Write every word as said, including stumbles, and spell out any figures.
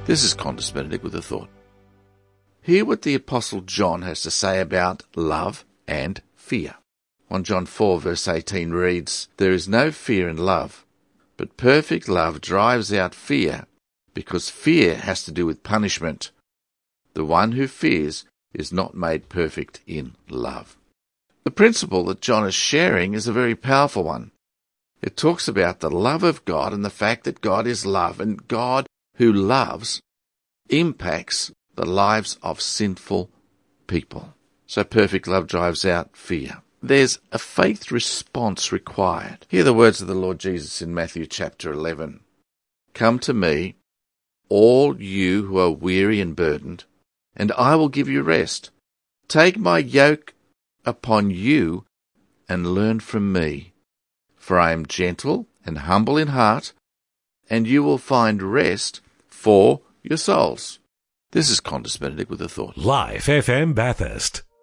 This is Qantas Benedict with a thought. Hear what the Apostle John has to say about love and fear. First John four verse eighteen reads, "There is no fear in love, but perfect love drives out fear, because fear has to do with punishment. The one who fears is not made perfect in love." The principle that John is sharing is a very powerful one. It talks about the love of God and the fact that God is love, and God who loves impacts the lives of sinful people. So perfect love drives out fear. There's a faith response required. Hear the words of the Lord Jesus in Matthew chapter eleven. "Come to me, all you who are weary and burdened, and I will give you rest. Take my yoke upon you and learn from me, for I am gentle and humble in heart, and you will find rest for your souls." This is Qantas Benedict with a thought. Life F M Bathurst.